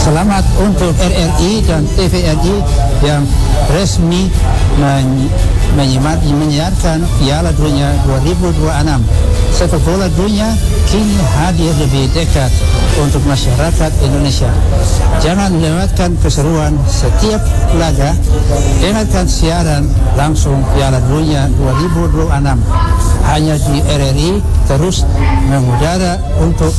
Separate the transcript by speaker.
Speaker 1: Selamat untuk RRI dan TVRI yang resmi menyiarkan Piala Dunia 2026. Sepak bola dunia kini hadir lebih dekat untuk masyarakat Indonesia. Jangan lewatkan keseruan setiap laga. Dengarkan siaran langsung Piala Dunia 2026 hanya di RRI, terus mengudara untuk